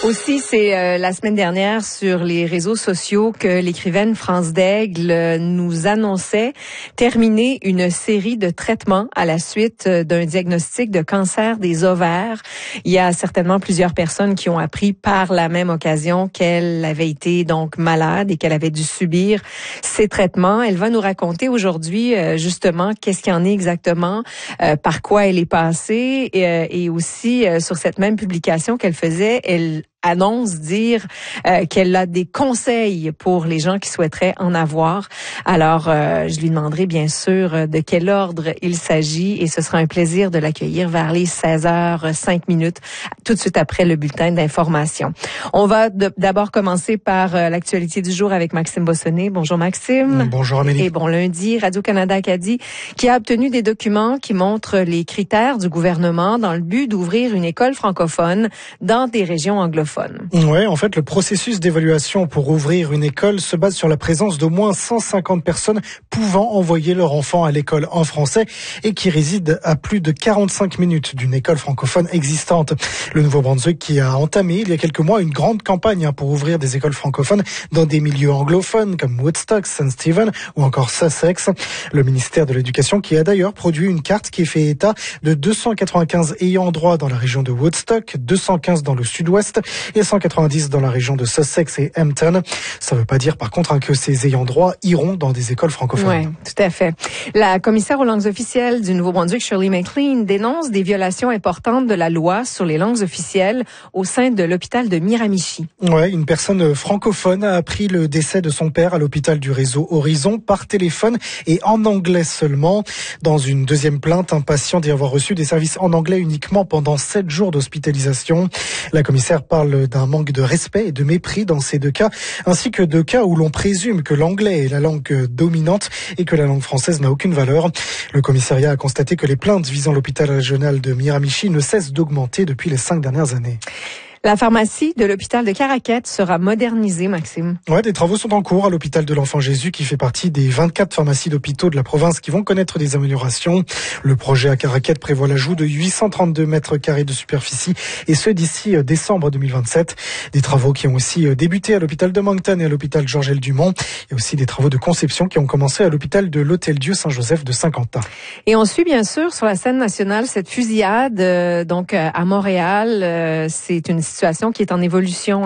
Aussi, c'est la semaine dernière sur les réseaux sociaux que l'écrivaine France Daigle nous annonçait terminer une série de traitements à la suite d'un diagnostic de cancer des ovaires. Il y a certainement plusieurs personnes qui ont appris par la même occasion qu'elle avait été donc malade et qu'elle avait dû subir ces traitements. Elle va nous raconter aujourd'hui justement qu'est-ce qu'il y en est exactement, par quoi elle est passée et aussi sur cette même publication qu'elle faisait, elle annonce dire qu'elle a des conseils pour les gens qui souhaiteraient en avoir. Alors, je lui demanderai bien sûr de quel ordre il s'agit et ce sera un plaisir de l'accueillir vers les 16h05 tout de suite après le bulletin d'information. On va d'abord commencer par l'actualité du jour avec Maxime Bossonnet. Bonjour Maxime. Bonjour Amélie. Et bon lundi, Radio-Canada Acadie qui a obtenu des documents qui montrent les critères du gouvernement dans le but d'ouvrir une école francophone dans des régions anglophones. Ouais, en fait, le processus d'évaluation pour ouvrir une école se base sur la présence d'au moins 150 personnes pouvant envoyer leur enfant à l'école en français et qui résident à plus de 45 minutes d'une école francophone existante. Le Nouveau-Brunswick qui a entamé il y a quelques mois une grande campagne pour ouvrir des écoles francophones dans des milieux anglophones comme Woodstock, St. Stephen ou encore Sussex. Le ministère de l'Éducation qui a d'ailleurs produit une carte qui fait état de 295 ayants droit dans la région de Woodstock, 215 dans le sud-ouest et 190 dans la région de Sussex et Hampton. Ça ne veut pas dire par contre que ces ayants droit iront dans des écoles francophones. Oui, tout à fait. La commissaire aux langues officielles du Nouveau-Brunswick, Shirley McLean, dénonce des violations importantes de la loi sur les langues officielles au sein de l'hôpital de Miramichi. Ouais, une personne francophone a appris le décès de son père à l'hôpital du réseau Horizon par téléphone et en anglais seulement. Dans une deuxième plainte, un patient dit avoir reçu des services en anglais uniquement pendant 7 jours d'hospitalisation. La commissaire parle d'un manque de respect et de mépris dans ces deux cas, ainsi que de cas où l'on présume que l'anglais est la langue dominante et que la langue française n'a aucune valeur. Le commissariat a constaté que les plaintes visant l'hôpital régional de Miramichi ne cessent d'augmenter depuis les 5 dernières années. La pharmacie de l'hôpital de Caraquet sera modernisée, Maxime. Ouais, des travaux sont en cours à l'hôpital de l'Enfant Jésus qui fait partie des 24 pharmacies d'hôpitaux de la province qui vont connaître des améliorations. Le projet à Caraquet prévoit l'ajout de 832 mètres carrés de superficie et ce d'ici décembre 2027. Des travaux qui ont aussi débuté à l'hôpital de Moncton et à l'hôpital Georges-L-Dumont. Il y a aussi des travaux de conception qui ont commencé à l'hôpital de l'Hôtel-Dieu Saint-Joseph de Saint-Quentin. Et on suit bien sûr sur la scène nationale cette fusillade donc à Montréal. C'est une situation qui est en évolution